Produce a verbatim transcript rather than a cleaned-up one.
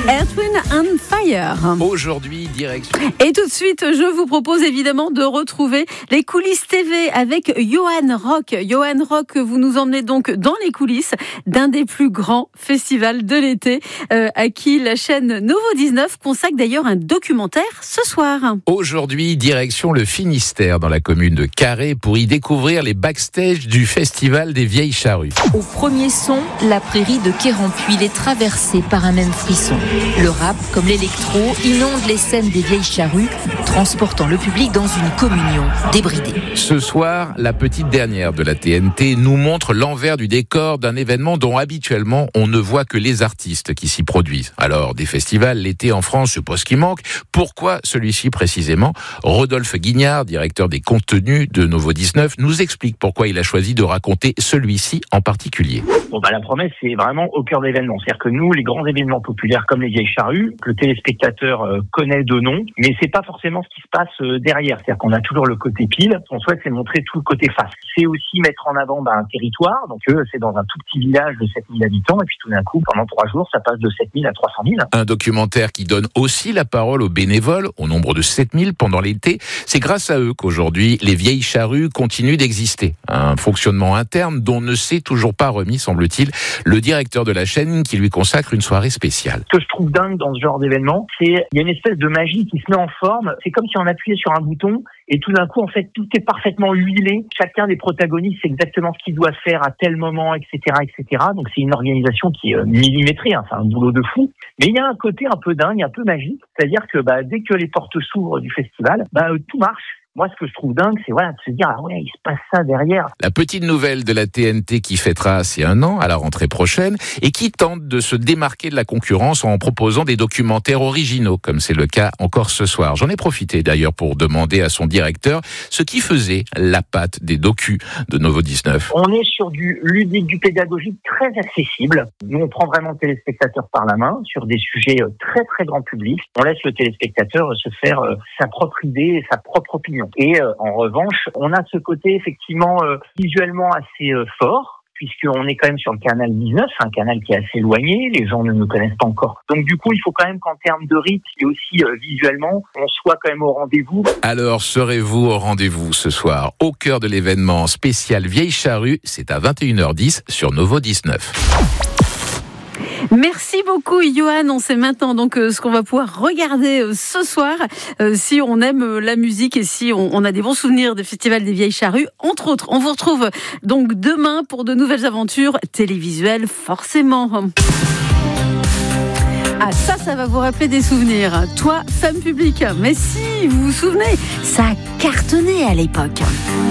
Earth, Wind and Fire. Aujourd'hui, direction. Et tout de suite, je vous propose évidemment de retrouver les coulisses T V avec Johan Rock. Johan Rock, vous nous emmenez donc dans les coulisses d'un des plus grands festivals de l'été, euh, à qui la chaîne Novo dix-neuf consacre d'ailleurs un documentaire ce soir. Aujourd'hui, direction le Finistère, dans la commune de Carhaix, pour y découvrir les backstage du festival des Vieilles Charrues. Au premier son, la prairie de Quérampuil est traversée par un même frisson. Le rap, comme l'électro, inonde les scènes des Vieilles Charrues, transportant le public dans une communion débridée. Ce soir, la petite dernière de la T N T nous montre l'envers du décor d'un événement dont habituellement on ne voit que les artistes qui s'y produisent. Alors, des festivals l'été en France, je suppose ce qui manque. Pourquoi celui-ci précisément ? Rodolphe Guignard, directeur des contenus de Novo dix-neuf, nous explique pourquoi il a choisi de raconter celui-ci en particulier. Bon bah la promesse, c'est vraiment au cœur de l'événement. C'est-à-dire que nous, les grands événements populaires comme les Vieilles Charrues, le téléspectateur euh, connaît de nom, mais c'est pas forcément ce qui se passe euh, derrière. C'est-à-dire qu'on a toujours le côté pile. Ce qu'on souhaite, c'est montrer tout le côté face. C'est aussi mettre en avant bah, un territoire. Donc euh, c'est dans un tout petit village de sept mille habitants, et puis tout d'un coup, pendant trois jours, ça passe de sept mille à trois cent mille. Un documentaire qui donne aussi la parole aux bénévoles, au nombre de sept mille pendant l'été. C'est grâce à eux qu'aujourd'hui, les Vieilles Charrues continuent d'exister. Un fonctionnement interne dont ne s'est toujours pas remis, semble-t-il, le directeur de la chaîne qui lui consacre une soirée spéciale. Ce que je trouve dingue dans ce genre d'événement, c'est il y a une espèce de magie qui se met en forme. C'est comme si on appuyait sur un bouton et tout d'un coup, en fait, tout est parfaitement huilé. Chacun des protagonistes sait exactement ce qu'il doit faire à tel moment, et cetera, et cetera. Donc c'est une organisation qui est euh, millimétrée, hein, c'est un boulot de fou. Mais il y a un côté un peu dingue, un peu magique, c'est-à-dire que bah, dès que les portes s'ouvrent du festival, bah, euh, tout marche. Moi, ce que je trouve dingue, c'est voilà, de se dire, ah ouais, il se passe ça derrière. La petite nouvelle de la T N T qui fêtera ses un an à la rentrée prochaine et qui tente de se démarquer de la concurrence en proposant des documentaires originaux, comme c'est le cas encore ce soir. J'en ai profité d'ailleurs pour demander à son directeur ce qui faisait la patte des docus de Novo dix-neuf. On est sur du ludique, du pédagogique très accessible. Nous, on prend vraiment le téléspectateur par la main sur des sujets très très grand public. On laisse le téléspectateur se faire sa propre idée et sa propre opinion. Et euh, en revanche, on a ce côté effectivement euh, visuellement assez euh, fort, puisqu'on est quand même sur le canal dix-neuf, un canal qui est assez éloigné, les gens ne nous connaissent pas encore. Donc du coup, il faut quand même qu'en termes de rythme et aussi euh, visuellement, on soit quand même au rendez-vous. Alors, serez-vous au rendez-vous ce soir, au cœur de l'événement spécial Vieilles Charrues? C'est à vingt et une heures dix sur Novo dix-neuf. Merci beaucoup, Johan. On sait maintenant donc euh, ce qu'on va pouvoir regarder euh, ce soir, euh, si on aime euh, la musique et si on, on a des bons souvenirs des festivals des Vieilles Charrues, entre autres. On vous retrouve donc demain pour de nouvelles aventures télévisuelles, forcément. Ah, ça, ça va vous rappeler des souvenirs. Toi, femme publique. Mais si, vous vous souvenez, ça a cartonné à l'époque.